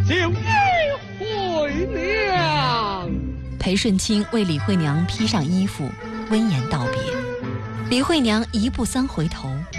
请惠娘。 裴顺清为李惠娘披上衣服，温言道别。李惠娘一步三回头，